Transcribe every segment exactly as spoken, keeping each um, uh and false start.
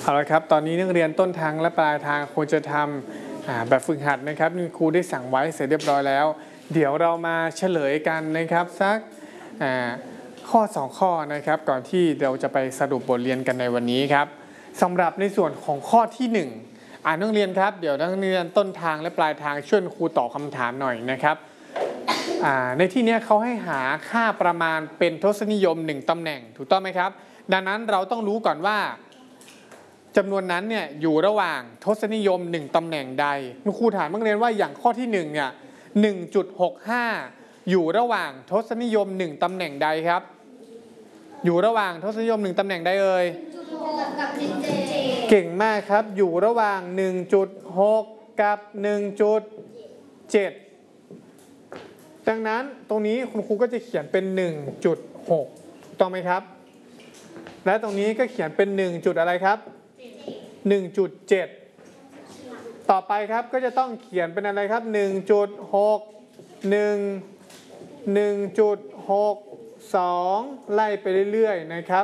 เอาละครับตอนนี้นักเรียนต้นทางและปลายทางควรจะทำแบบฝึกหัดนะครับนี่ครูได้สั่งไว้เสร็จเรียบร้อยแล้วเดี๋ยวเรามาเฉลยกันนะครับสักข้อสองข้อนะครับก่อนที่เราจะไปสรุปบทเรียนกันในวันนี้ครับสำหรับในส่วนของข้อที่หนึ่งอ่านนักเรียนครับเดี๋ยวนักเรียนต้นทางและปลายทางช่วยครูตอบคำถามหน่อยนะครับในที่นี้เขาให้หาค่าประมาณเป็นทศนิยมหนึ่งตำแหน่งถูกต้องไหมครับดังนั้นเราต้องรู้ก่อนว่าจำนวนนั้นเนี่ยอยู่ระหว่างทศนิยมหนึ่งตำแหน่งใดครูถามนักเรียนว่าอย่างข้อที่หนึ่งเนี่ย หนึ่งจุดหกห้า อยู่ระหว่างทศนิยมหนึ่งตำแหน่งใดครับอยู่ระหว่างทศนิยมหนึ่งตำแหน่งใดเอ่ยเก่งมากครับอยู่ระหว่าง หนึ่งจุดหก กับ หนึ่งจุดเจ็ด ดังนั้นตรงนี้คุณครูก็จะเขียนเป็น หนึ่งจุดหก ถูกต้องไหมครับและตรงนี้ก็เขียนเป็นหนึ่งจุดอะไรครับหนึ่งจุดเจ็ด ต่อไปครับก็จะต้องเขียนเป็นอะไรครับ หนึ่งจุดหก หนึ่ง หนึ่งจุดหก สอง ไล่ไปเรื่อยๆนะครับ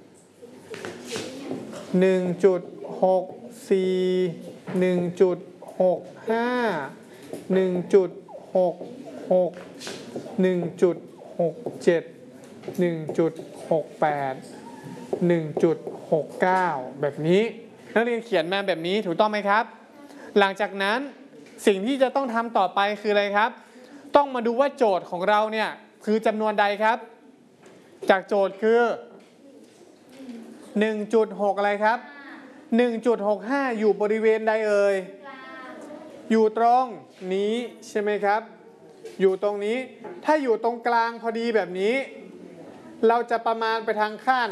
หนึ่งจุดหกสี่ หนึ่งจุดหกห้า หนึ่งจุดหกหก หนึ่งจุดหกเจ็ด หนึ่งจุดหกแปด หนึ่งจุดหกเก้า แบบนี้นักเรียนเขียนมาแบบนี้ถูกต้องไหมครับหลังจากนั้นสิ่งที่จะต้องทำต่อไปคืออะไรครับต้องมาดูว่าโจทย์ของเราเนี่ยคือจำนวนใดครับจากโจทย์คือ หนึ่งจุดหก อะไรครับ หนึ่งจุดหกห้า อยู่บริเวณใดเอ่ยอยู่ตรงนี้ใช่ไหมครับอยู่ตรงนี้ถ้าอยู่ตรงกลางพอดีแบบนี้เราจะประมาณไปทางค่า